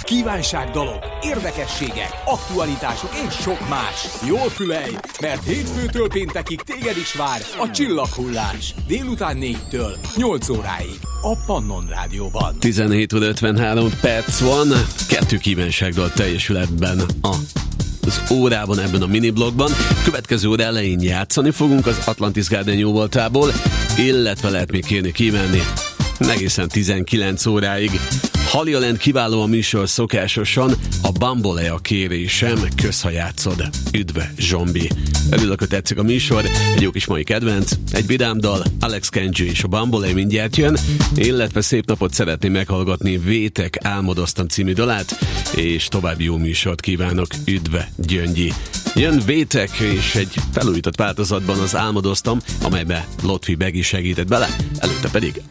Kívánságdalok, érdekességek, aktualitások és sok más. Jól fülelj, mert hétfőtől péntekig téged is vár a Csillaghullás. Délután 4-től 8 óráig a Pannon Rádióban. 17:53 van, 2 kívánságdal teljesül ebben az órában, ebben a miniblogban. Következő óra elején játszani fogunk az Atlantis Garden jóvoltából, illetve lehet még kérni kívánni egészen 19 óráig. Halioland kiváló a műsor szokásosan, a Bambolea a kérésem, kösz, ha játszod. Üdv, Zsombi. Örülök, hogy tetszik a műsor, egy jó kis mai kedvenc, egy vidám dal, Alex Kenji és a Bambolea mindjárt jön, illetve szép napot szeretném meghallgatni Vétek Álmodoztam című dalát, és további jó műsort kívánok. Üdv, Gyöngyi. Jön Vétek, és egy felújított változatban az Álmodoztam, amelybe Lotfi Begi segített bele, előtte pedig